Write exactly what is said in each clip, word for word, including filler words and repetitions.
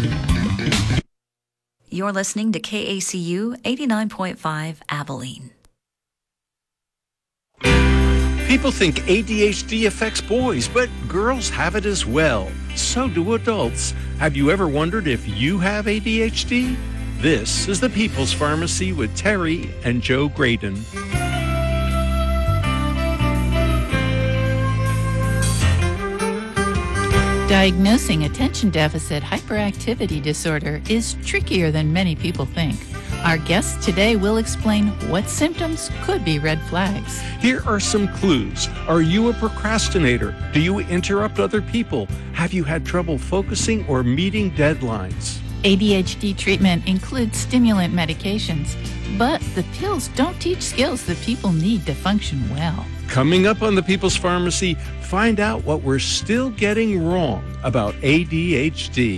You're listening to K A C U eighty-nine point five Abilene. People think A D H D affects boys, but girls have it as well. So do adults. Have you ever wondered if you have A D H D? This is the People's Pharmacy with Terry and Joe Graydon. Diagnosing attention deficit hyperactivity disorder is trickier than many people think. Our guests today will explain what symptoms could be red flags. Here are some clues. Are you a procrastinator? Do you interrupt other people? Have you had trouble focusing or meeting deadlines? A D H D treatment includes stimulant medications, but the pills don't teach skills that people need to function well. Coming up on the People's Pharmacy, find out what we're still getting wrong about A D H D.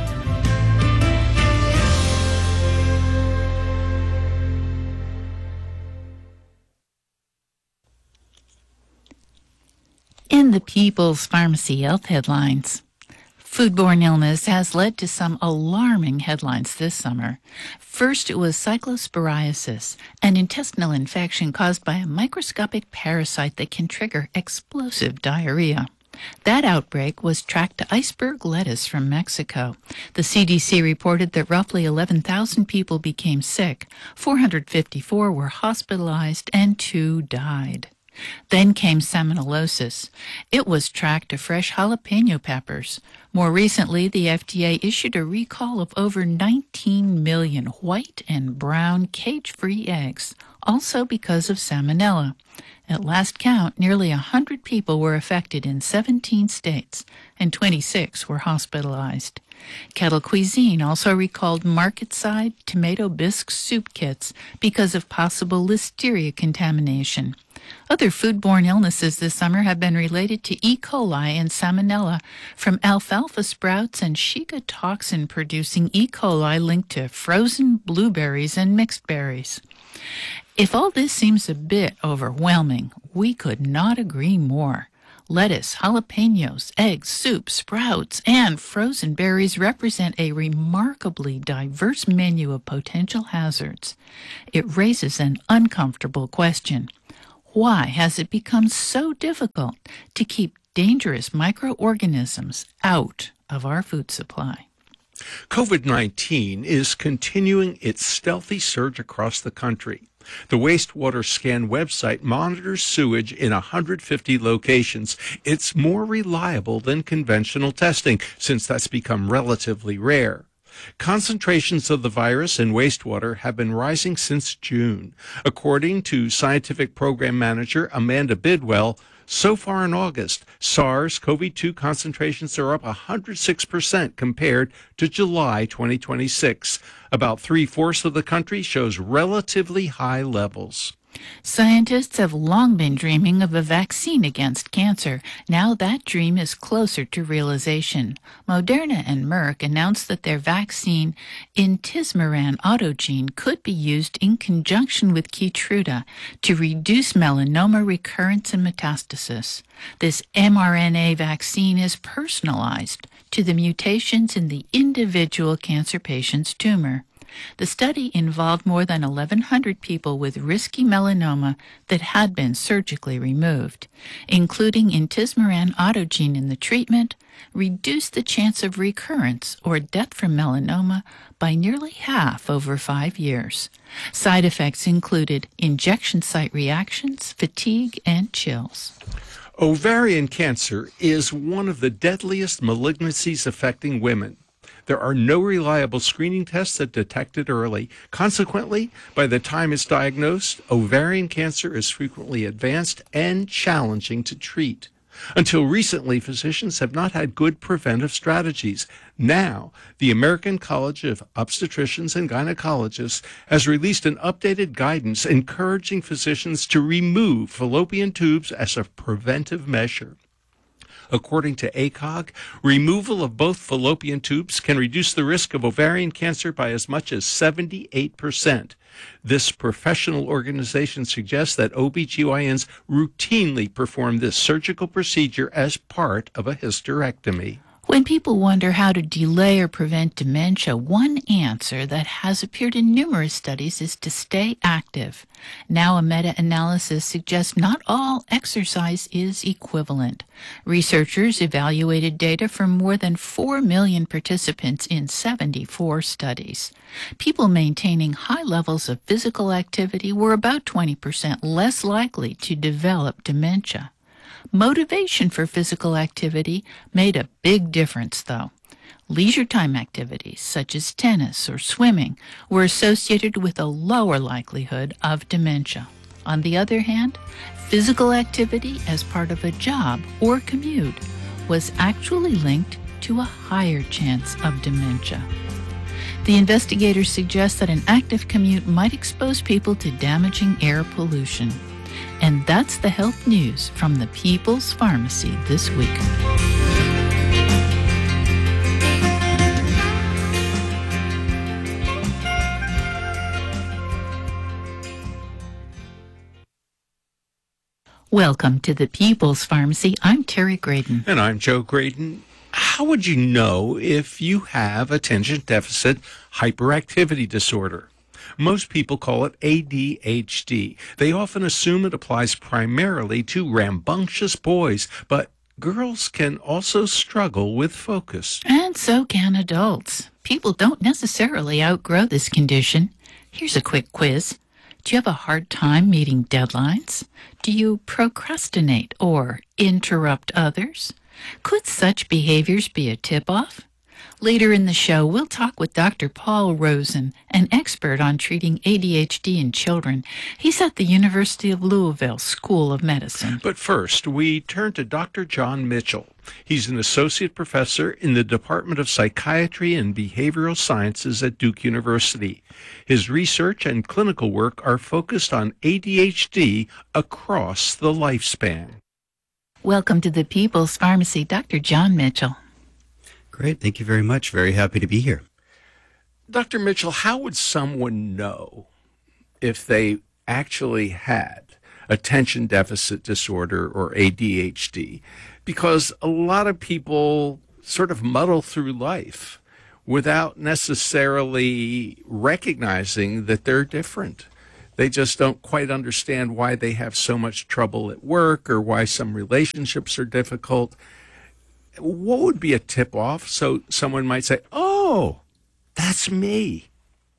In the People's Pharmacy Health headlines, foodborne illness has led to some alarming headlines this summer. First, it was cyclosporiasis, an intestinal infection caused by a microscopic parasite that can trigger explosive diarrhea. That outbreak was tracked to iceberg lettuce from Mexico. The C D C reported that roughly eleven thousand people became sick, four hundred fifty-four were hospitalized, and two died. Then came salmonellosis. It was tracked to fresh jalapeno peppers. More recently, the F D A issued a recall of over nineteen million white and brown cage-free eggs, also because of salmonella. At last count, nearly one hundred people were affected in seventeen states, and twenty-six were hospitalized. Kettle Cuisine also recalled market-side tomato bisque soup kits because of possible listeria contamination. Other foodborne illnesses this summer have been related to E. coli and salmonella from alfalfa sprouts and Shiga toxin-producing E. coli linked to frozen blueberries and mixed berries. If all this seems a bit overwhelming, we could not agree more. Lettuce, jalapenos, eggs, soup, sprouts, and frozen berries represent a remarkably diverse menu of potential hazards. It raises an uncomfortable question. Why has it become so difficult to keep dangerous microorganisms out of our food supply? COVID nineteen is continuing its stealthy surge across the country. The Wastewater Scan website monitors sewage in one hundred fifty locations. It's more reliable than conventional testing, since that's become relatively rare. Concentrations of the virus in wastewater have been rising since June. According to Scientific Program Manager Amanda Bidwell, so far in August, SARS-C o V two concentrations are up one hundred six percent compared to July twenty twenty-six. About three-fourths of the country shows relatively high levels. Scientists have long been dreaming of a vaccine against cancer. Now that dream is closer to realization. Moderna and Merck announced that their vaccine, intismeran autogene, could be used in conjunction with Keytruda to reduce melanoma recurrence and metastasis. This mRNA vaccine is personalized to the mutations in the individual cancer patient's tumor. The study involved more than eleven hundred people with risky melanoma that had been surgically removed. Including intismeran autogene in the treatment reduced the chance of recurrence or death from melanoma by nearly half over five years. Side effects included injection site reactions, fatigue, and chills. Ovarian cancer is one of the deadliest malignancies affecting women. There are no reliable screening tests that detect it early. Consequently, by the time it's diagnosed, ovarian cancer is frequently advanced and challenging to treat. Until recently, physicians have not had good preventive strategies. Now, the American College of Obstetricians and Gynecologists has released an updated guidance encouraging physicians to remove fallopian tubes as a preventive measure. According to A C O G, removal of both fallopian tubes can reduce the risk of ovarian cancer by as much as seventy-eight percent. This professional organization suggests that O B G Y Ns routinely perform this surgical procedure as part of a hysterectomy. When people wonder how to delay or prevent dementia, one answer that has appeared in numerous studies is to stay active. Now a meta-analysis suggests not all exercise is equivalent. Researchers evaluated data from more than four million participants in seventy-four studies. People maintaining high levels of physical activity were about twenty percent less likely to develop dementia. Motivation for physical activity made a big difference, though. Leisure time activities, such as tennis or swimming, were associated with a lower likelihood of dementia. On the other hand, physical activity as part of a job or commute was actually linked to a higher chance of dementia. The investigators suggest that an active commute might expose people to damaging air pollution. And that's the health news from the People's Pharmacy this week. Welcome to the People's Pharmacy. I'm Terry Graydon. And I'm Joe Graydon. How would you know if you have attention deficit hyperactivity disorder? Most people call it A D H D. They often assume it applies primarily to rambunctious boys, but girls can also struggle with focus. And so can adults. People don't necessarily outgrow this condition. Here's a quick quiz. Do you have a hard time meeting deadlines? Do you procrastinate or interrupt others? Could such behaviors be a tip-off? Later in the show, we'll talk with Doctor Paul Rosen, an expert on treating A D H D in children. He's at the University of Louisville School of Medicine. But first, we turn to Doctor John Mitchell. He's an associate professor in the Department of Psychiatry and Behavioral Sciences at Duke University. His research and clinical work are focused on A D H D across the lifespan. Welcome to the People's Pharmacy, Doctor John Mitchell. Great. Thank you very much. Very happy to be here. Doctor Mitchell, how would someone know if they actually had attention deficit disorder or A D H D? Because a lot of people sort of muddle through life without necessarily recognizing that they're different. They just don't quite understand why they have so much trouble at work or why some relationships are difficult. What would be a tip-off so someone might say, oh, that's me?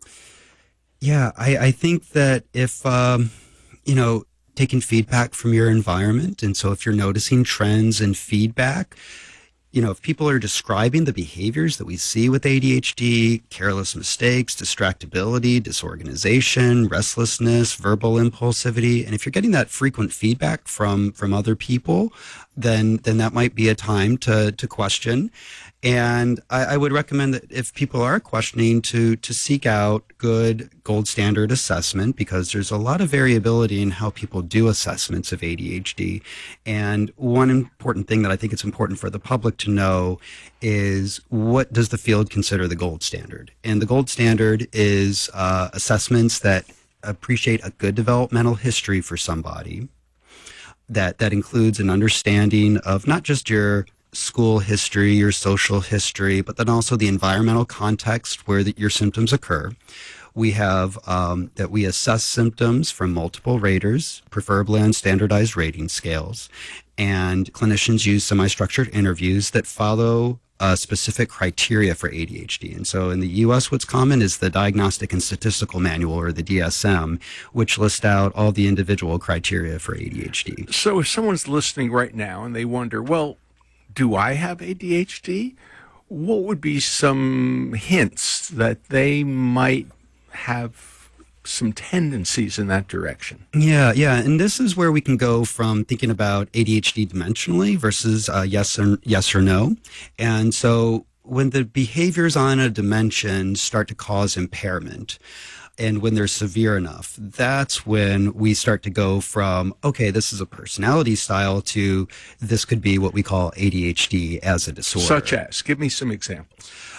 Yeah, I, I think that if, um, you know, taking feedback from your environment, and so if you're noticing trends and feedback, you know, if people are describing the behaviors that we see with A D H D, careless mistakes, distractibility, disorganization, restlessness, verbal impulsivity, and if you're getting that frequent feedback from from other people, then then that might be a time to to question. And I, I would recommend that if people are questioning to to seek out good gold standard assessment, because there's a lot of variability in how people do assessments of A D H D. And one important thing that I think it's important for the public to know is, what does the field consider the gold standard? And the gold standard is uh, assessments that appreciate a good developmental history for somebody, that that includes an understanding of not just your school history, your social history, but then also the environmental context where the, your symptoms occur. We have um, that we assess symptoms from multiple raters, preferably on standardized rating scales, and clinicians use semi-structured interviews that follow uh, specific criteria for A D H D. And so in the U S, what's common is the Diagnostic and Statistical Manual, or the D S M, which lists out all the individual criteria for A D H D. So if someone's listening right now and they wonder, well, do I have A D H D? What would be some hints that they might have some tendencies in that direction? Yeah, yeah, and this is where we can go from thinking about A D H D dimensionally versus uh, yes or yes or no. And so when the behaviors on a dimension start to cause impairment, and when they're severe enough, that's when we start to go from, okay, this is a personality style, to this could be what we call A D H D as a disorder. Such as? Give me some examples.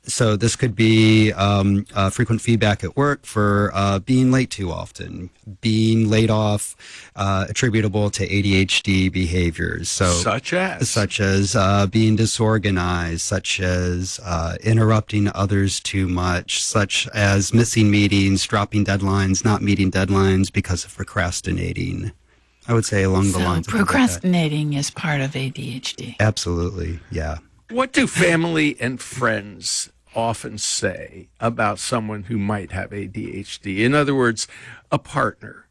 So this could be um, uh, frequent feedback at work for uh, being late too often, being laid off, uh, attributable to A D H D behaviors. So Such as? such as uh, being disorganized, such as uh, interrupting others too much, such as missing meetings, dropping deadlines, not meeting deadlines because of procrastinating. I would say along the So lines of things like that. procrastinating is part of A D H D. Absolutely, yeah. What do family and friends often say about someone who might have A D H D? In other words, a partner,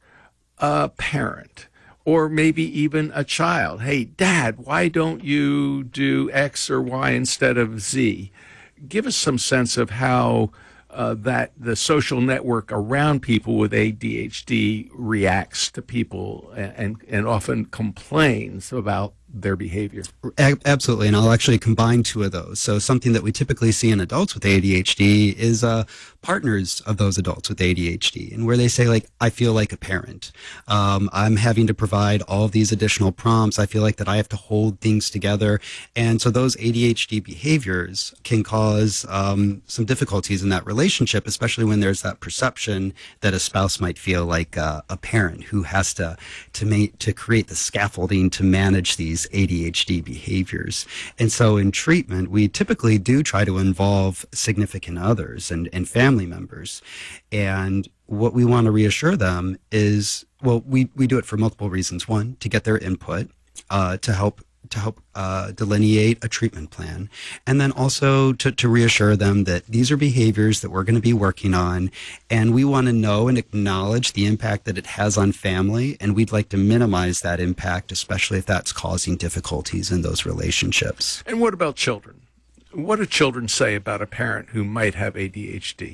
a parent, or maybe even a child. Hey, Dad, why don't you do X or Y instead of Z? Give us some sense of how uh, that the social network around people with A D H D reacts to people and, and, and often complains about their behavior. A- Absolutely, and I'll actually combine two of those. So something that we typically see in adults with A D H D is uh, partners of those adults with A D H D, and where they say, like, I feel like a parent. Um, I'm having to provide all of these additional prompts. I feel like that I have to hold things together. And so those A D H D behaviors can cause um, some difficulties in that relationship, especially when there's that perception that a spouse might feel like uh, a parent who has to to make to create the scaffolding to manage these A D H D behaviors. And so in treatment, we typically do try to involve significant others and, and family members. And what we want to reassure them is, well, we, we do it for multiple reasons. One, to get their input, uh, to help to help uh, delineate a treatment plan, and then also to, to reassure them that these are behaviors that we're going to be working on, and we want to know and acknowledge the impact that it has on family, and we'd like to minimize that impact, especially if that's causing difficulties in those relationships. And what about children? What do children say about a parent who might have A D H D?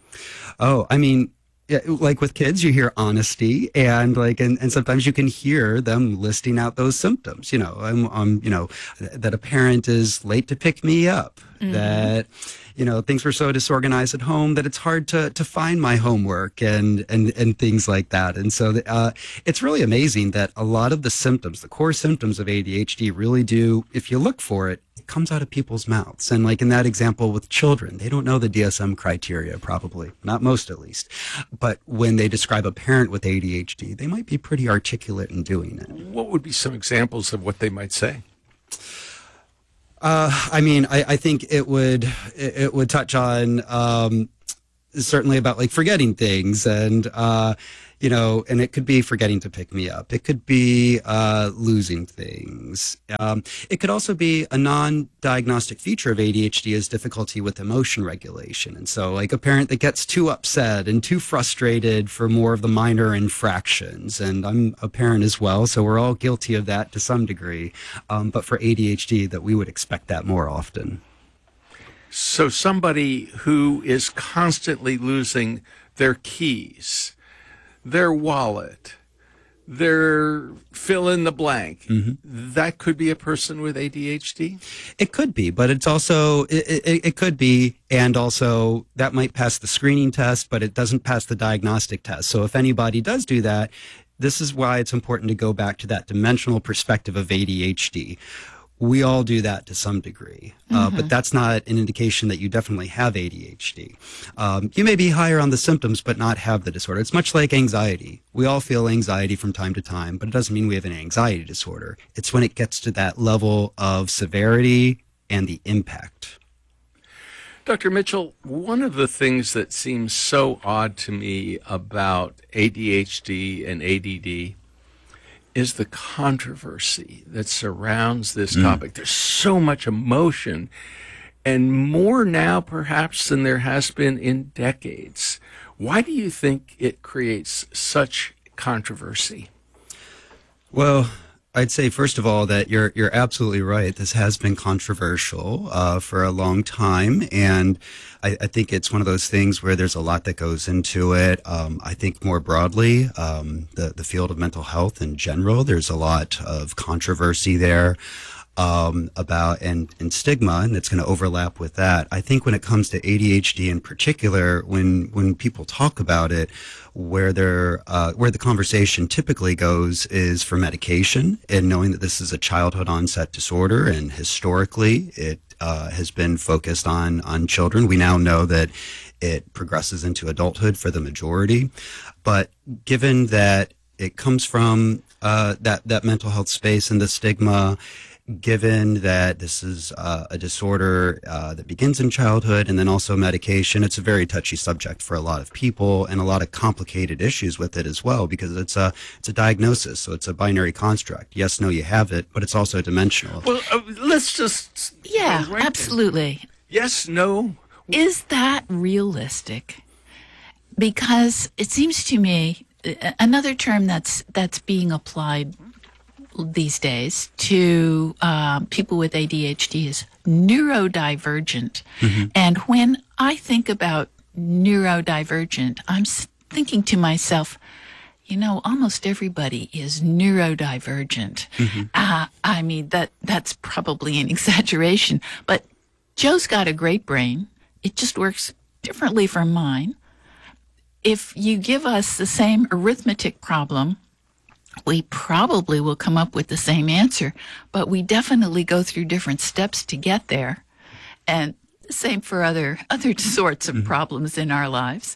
Oh, I mean, yeah, like with kids, you hear honesty, and like, and, and sometimes you can hear them listing out those symptoms. You know, I'm, I'm, you know, that a parent is late to pick me up. Mm-hmm. That, you know, things were so disorganized at home that it's hard to to find my homework and and and things like that. And so, uh, it's really amazing that a lot of the symptoms, the core symptoms of A D H D, really do, if you look for it, it comes out of people's mouths. And like in that example with children, they don't know the D S M criteria, probably, not most at least. But when they describe a parent with A D H D, they might be pretty articulate in doing it. What would be some examples of what they might say? Uh, I mean, I, I think it would it, it would touch on um, certainly about like forgetting things, and uh, you know, and it could be forgetting to pick me up. It could be uh, losing things. Um, it could also be a non-diagnostic feature of A D H D is difficulty with emotion regulation, and so like a parent that gets too upset and too frustrated for more of the minor infractions. And I'm a parent as well, so we're all guilty of that to some degree. Um, but for A D H D, that we would expect that more often. So somebody who is constantly losing their keys, their wallet, their fill in the blank, mm-hmm. that could be a person with A D H D? It could be, but it's also, it, it, it could be, and also that might pass the screening test, but it doesn't pass the diagnostic test. So if anybody does do that, this is why it's important to go back to that dimensional perspective of A D H D. We all do that to some degree, uh, mm-hmm. but that's not an indication that you definitely have A D H D. Um, you may be higher on the symptoms, but not have the disorder. It's much like anxiety. We all feel anxiety from time to time, but it doesn't mean we have an anxiety disorder. It's when it gets to that level of severity and the impact. Doctor Mitchell, one of the things that seems so odd to me about A D H D and A D D is the controversy that surrounds this mm. topic. There's so much emotion, and more now perhaps than there has been in decades. Why do you think it creates such controversy? Well, I'd say, first of all, that you're you're absolutely right. This has been controversial uh, for a long time, and I, I think it's one of those things where there's a lot that goes into it. Um, I think more broadly, um, the, the field of mental health in general, there's a lot of controversy there um, about and, and stigma, and it's going to overlap with that. I think when it comes to A D H D in particular, when when people talk about it, where they're uh, where the conversation typically goes is for medication, and knowing that this is a childhood onset disorder, and historically it uh, has been focused on on children. We now know that it progresses into adulthood for the majority. But given that it comes from uh, that that mental health space and the stigma, given that this is uh, a disorder uh, that begins in childhood and then also medication, it's a very touchy subject for a lot of people and a lot of complicated issues with it as well, because it's a it's a diagnosis, so it's a binary construct. Yes, no, you have it, but it's also dimensional. Well, uh, let's just Yeah, right absolutely. there. Yes, no. Is that realistic? Because it seems to me uh, another term that's that's being applied these days to uh, people with A D H D is neurodivergent. Mm-hmm. And when I think about neurodivergent, I'm thinking to myself, you know, almost everybody is neurodivergent. Mm-hmm. Uh, I mean, that that's probably an exaggeration, but Joe's got a great brain. It just works differently from mine. If you give us the same arithmetic problem, we probably will come up with the same answer, but we definitely go through different steps to get there. And the same for other other sorts of mm-hmm. problems in our lives.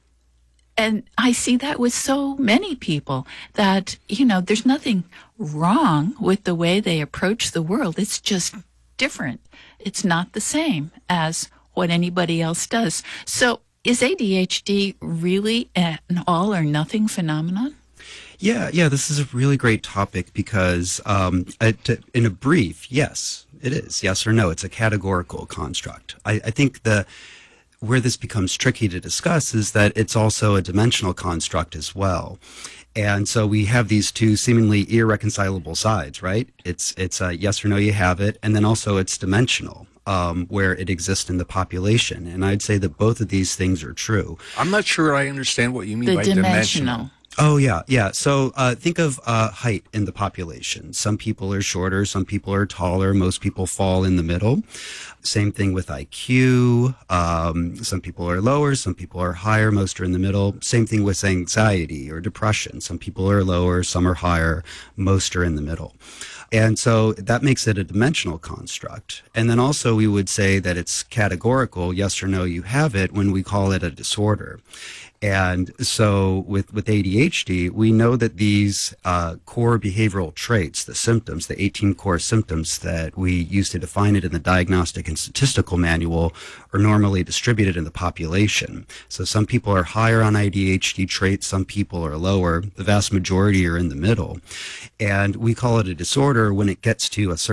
And I see that with so many people that, you know, there's nothing wrong with the way they approach the world. It's just different. It's not the same as what anybody else does. So is A D H D really an all or nothing phenomenon? Yeah, yeah, this is a really great topic because um, uh, to, in a brief, yes, it is. Yes or no. It's a categorical construct. I, I think the where this becomes tricky to discuss is that it's also a dimensional construct as well. And so we have these two seemingly irreconcilable sides, right? It's it's a yes or no, you have it, and then also it's dimensional, um, where it exists in the population. And I'd say that both of these things are true. I'm not sure I understand what you mean the by dimensional. dimensional. Oh, yeah, yeah. So uh, think of uh, height in the population. Some people are shorter, some people are taller, most people fall in the middle. Same thing with I Q. Um, some people are lower, some people are higher, most are in the middle. Same thing with anxiety or depression. Some people are lower, some are higher, most are in the middle. And so that makes it a dimensional construct. And then also we would say that it's categorical, yes or no, you have it, when we call it a disorder. And so with, with A D H D, we know that these uh, core behavioral traits, the symptoms, the eighteen core symptoms that we use to define it in the Diagnostic and Statistical Manual are normally distributed in the population. So some people are higher on A D H D traits, some people are lower. The vast majority are in the middle. And we call it a disorder when it gets to a certain